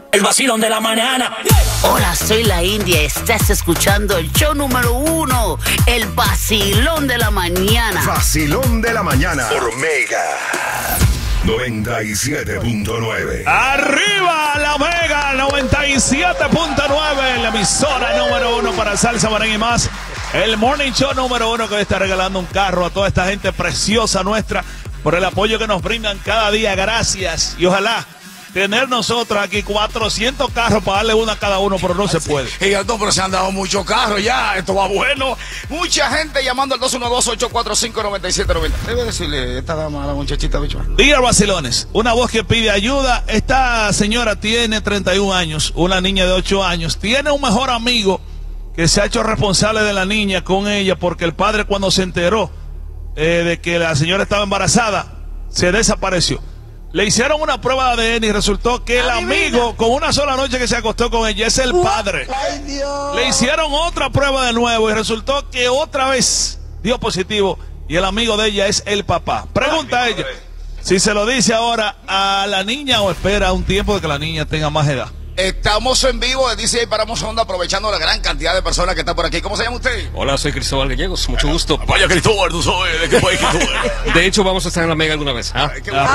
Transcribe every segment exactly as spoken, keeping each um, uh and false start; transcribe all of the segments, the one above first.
El vacilón de la mañana. Hola, soy la India. Estás escuchando el show número uno, el vacilón de la mañana. Vacilón de la mañana por Mega noventa y siete punto nueve. Arriba la Mega noventa y siete punto nueve, la emisora número uno para salsa, merengue y más. El morning show número uno que hoy está regalando un carro a toda esta gente preciosa nuestra por el apoyo que nos brindan cada día. Gracias. Y ojalá tener nosotros aquí cuatrocientos carros para darle uno a cada uno, pero no se puede. Y Aldo, pero se han dado muchos carros ya, esto va bueno. Mucha gente llamando al dos uno dos, ocho cuatro cinco, nueve siete nueve cero. Debe decirle esta dama a la muchachita, bicho. Dear Vacilones, una voz que pide ayuda. Esta señora tiene treinta y un años, una niña de ocho años. Tiene un mejor amigo que se ha hecho responsable de la niña con ella porque el padre, cuando se enteró eh, de que la señora estaba embarazada, se desapareció. Le hicieron una prueba de A D N y resultó que el amigo, con una sola noche que se acostó con ella, es el padre. Ay, Dios. Le hicieron otra prueba de nuevo y resultó que otra vez dio positivo y el amigo de ella es el papá. Pregunta a ella si se lo dice ahora a la niña o espera un tiempo de que la niña tenga más edad. Estamos en vivo de D C A Paramos Onda, aprovechando la gran cantidad de personas que están por aquí. ¿Cómo se llama usted? Hola, soy Cristóbal Gallegos, mucho gusto. Vaya Cristóbal, tú sabes de qué país Cristóbal. De hecho, vamos a estar en la Mega alguna vez. ¿Ah? Ay, qué bueno.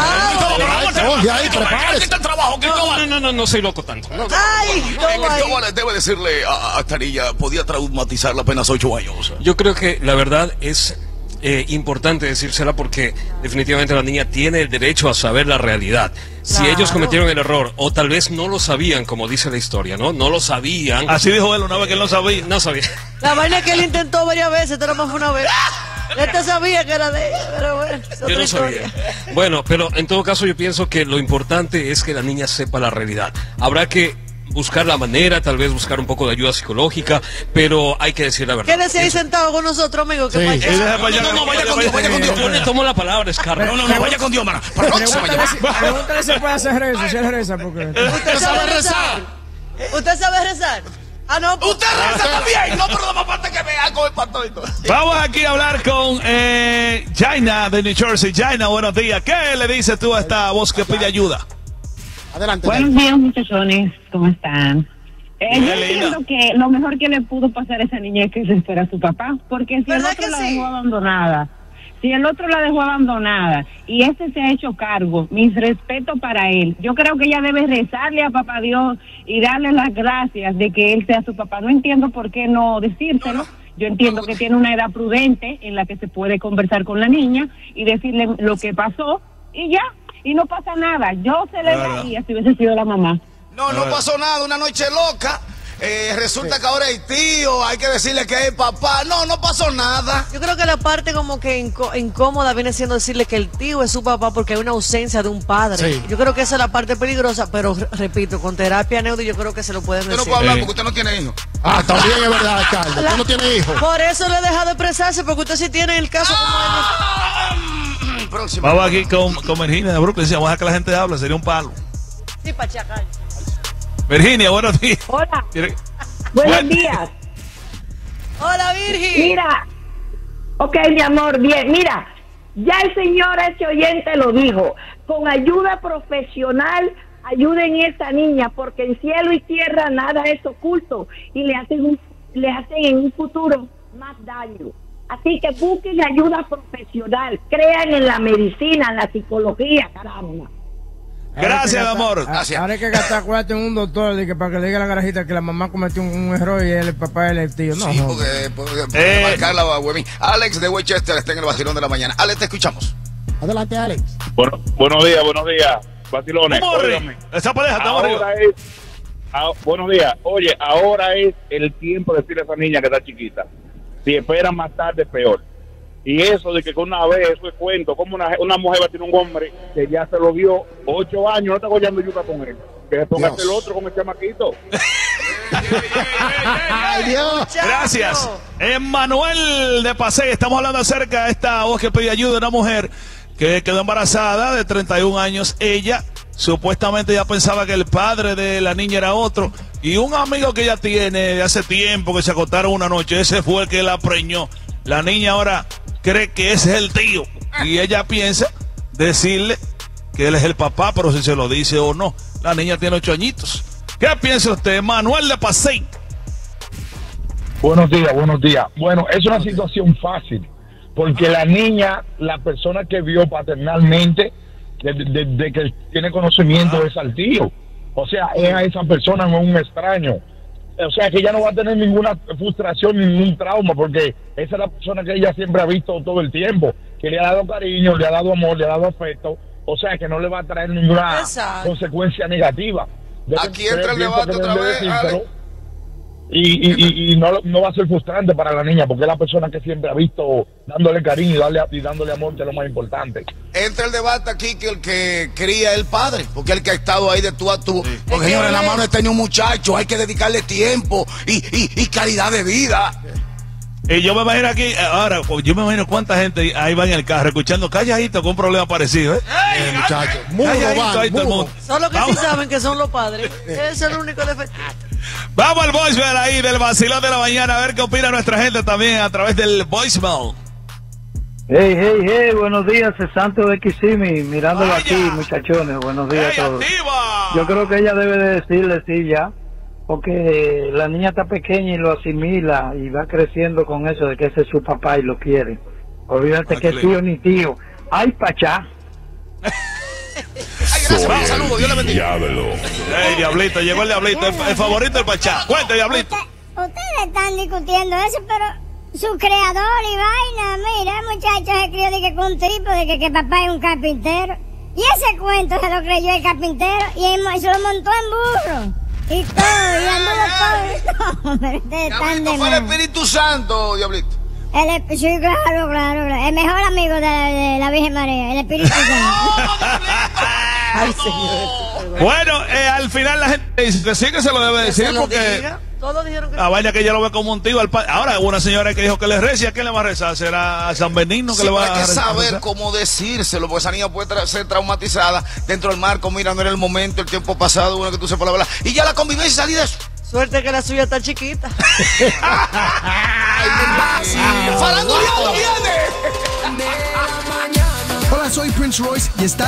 Ahí, Aquí está el trabajo, No, no, no, no, no soy loco tanto. No. Ay, ¿cómo ahí? Cristóbal debe decirle a, a esta niña, podía traumatizarla apenas ocho años. Yo creo que la verdad es eh, importante decírsela porque definitivamente la niña tiene el derecho a saber la realidad. Si Claro. ellos cometieron el error, o tal vez no lo sabían, como dice la historia, ¿no? No lo sabían. Así dijo él una vez que él no sabía. No sabía. La vaina es que él intentó varias veces, esto nomás fue una vez. Este sabía que era de ella, pero bueno, es Yo otra no sabía. historia. Bueno, pero en todo caso yo pienso que lo importante es que la niña sepa la realidad. Habrá que buscar la manera, tal vez buscar un poco de ayuda psicológica, pero hay que decir la verdad. Quédese ahí sentado con nosotros, amigo, que Sí. para Y deja para allá, No, no, vaya con Dios, vaya con Dios. Yo le tomo la palabra, Scarlett. No, no, no, vaya con Dios, mano. Para la próxima Pregúntale si, llamada. pregúntale si puede hacer reza, si él reza, porque... ¿Usted sabe rezar? ¿Usted sabe rezar? Ah, no, pues. Usted reza también. No, pero nada más falta que vea con el pato y todo. Vamos aquí a hablar con eh, Jaina de New Jersey. Jaina, buenos días. ¿Qué le dices tú a esta voz que pide ayuda? Adelante. Buenos días, muchachones, ¿cómo están? Eh, Bien, yo linda. entiendo que lo mejor que le pudo pasar a esa niña es que se espera a su papá, porque si el ¿Verdad otro que la sí? dejó abandonada, si el otro la dejó abandonada y este se ha hecho cargo, mis respetos para él. Yo creo que ella debe rezarle a papá Dios y darle las gracias de que él sea su papá. No entiendo por qué no decírselo. Yo entiendo que tiene una edad prudente en la que se puede conversar con la niña y decirle lo que pasó y ya, y no pasa nada. Yo celebraría si hubiese sido la mamá. No, no pasó nada, una noche loca. Eh, resulta que ahora es tío, hay que decirle que es papá. No, no pasó nada. Yo creo que la parte como que inco- incómoda viene siendo decirle que el tío es su papá porque hay una ausencia de un padre. Sí. Yo creo que esa es la parte peligrosa, pero re- repito, con terapia neutro yo creo que se lo pueden Usted no decir. puede hablar Sí. porque usted no tiene hijos. Ah, también es verdad, alcalde. La- Tú no tienes hijos. Por eso le he dejado expresarse, porque usted sí tiene el caso como él. Ah, mm, Próxima. Vamos aquí con, con Virginia de Brooklyn. Vamos a dejar que la gente hable, sería un palo. Sí, pachacal. Virginia, buenos días. Hola, Tiene- buenos Bueno. días. Hola, Virgi. Mira, ok, mi amor, bien, mira, ya el señor ese oyente lo dijo, con ayuda profesional, ayuden a esta niña, porque en cielo y tierra nada es oculto, y le hacen, un, le hacen en un futuro más daño. Así que busquen ayuda profesional, crean en la medicina, en la psicología, caramba. Gracias, amor. Gracias. Ahora hay que gastar cuarto en un doctor de que para que le diga a la garajita que la mamá cometió un, un error y él, el papá es el tío. No, Sí, no. porque, porque, porque Eh. marcar la Webin. Alex de Westchester está en el vacilón de la mañana. Alex, te escuchamos. Adelante, Alex. Bueno, buenos días, buenos días, vacilones. Morri, Óigame, esa pareja estamos arriba. ahora es, ah, buenos días. Oye, ahora es el tiempo de decirle a esa niña que está chiquita. Si esperan más tarde, peor. Y eso de que con una vez, eso es cuento, como una, una mujer va a tener un hombre que ya se lo vio ocho años, no está gollando yuca con él. Que se ponga Dios. el otro con el chamaquito. Ay, Dios. Gracias. Emmanuel de Pasey, estamos hablando acerca de esta voz que pide ayuda, una mujer que quedó embarazada de treinta y un años. Ella supuestamente ya pensaba que el padre de la niña era otro. Y un amigo que ella tiene de hace tiempo que se acostaron una noche, ese fue el que la preñó. La niña ahora cree que ese es el tío. Y ella piensa decirle que él es el papá, pero si se lo dice o no. La niña tiene ocho añitos. ¿Qué piensa usted, Manuel de Pasey? Buenos días, buenos días. Bueno, es una situación fácil, porque la niña, la persona que vio paternalmente, de, de, de que tiene conocimiento, es al tío. O sea, es a esa persona, no es un extraño. O sea, que ella no va a tener ninguna frustración, ningún trauma, porque esa es la persona que ella siempre ha visto todo el tiempo, que le ha dado cariño, le ha dado amor, le ha dado afecto. O sea, que no le va a traer ninguna Exacto. consecuencia negativa. Debe, Aquí entra el pienso debate que otra debe vez, decírselo. Ale. Y, y, y, y no, no va a ser frustrante para la niña, porque es la persona que siempre ha visto dándole cariño y, darle, y dándole amor, que es lo más importante. Entra el debate aquí que el que cría es el padre, porque el que ha estado ahí de tú a tú. Sí. Porque, señores, en la mano está un muchacho, hay que dedicarle tiempo y, y, y calidad de vida. Y yo me imagino aquí, ahora, yo me imagino cuánta gente ahí va en el carro escuchando calladito con un problema parecido, ¿eh? Eh, muchacho, mudo Calladito van, ahí todo el mudo. mundo. Solo que sí Vamos. saben que son los padres. Ese es el único defecto. Vamos al voicemail ahí del vacilón de la mañana, a ver qué opina nuestra gente también a través del voicemail. Hey, hey, hey, buenos días, es Santo de Kissimmee, mirándolo Vaya. aquí, muchachones, buenos días ¡Ey, a todos. activa! Yo creo que ella debe de decirle sí ya, porque la niña está pequeña y lo asimila y va creciendo con eso de que ese es su papá y lo quiere. Olvídate que es tío ni tío. ¡Ay, pachá! Ay, gracias, un saludo, Dios le bendiga. Diablo. ¡Ey, Diablito! Llegó el Diablito, el, el favorito del Pachá. Cuente, Diablito. Usted- ustedes están discutiendo eso, pero su creador y vaina, mira, el muchacho se crió de que con un tipo de que, que papá es un carpintero. Y ese cuento se lo creyó el carpintero y él mo- se lo montó en burro. Y todo, y anduvo todo. No, pero ustedes están Diablito, de fue el más. Espíritu Santo, Diablito. El, esp- sí, claro, claro, claro. El mejor amigo de, de la Virgen María, el Espíritu Santo. Ay, señor. Bueno, eh, al final la gente dice que sí que se lo debe Que decir se lo porque diga. Todos dijeron que la vaina que ella lo ve como un tío al padre. Ahora, hubo una señora que dijo que le rece, ¿a quién le va a rezar? ¿Será a San Benigno que Sí, le va pero hay a que rezar? saber cómo decírselo, porque esa niña puede tra- ser traumatizada dentro del marco. Mira, no era el momento, el tiempo pasado, bueno, que tú sepas la verdad. Y ya la convivencia salí de eso. Suerte que la suya está chiquita. ¡Faranduleado viene! Hola, soy Prince Royce y está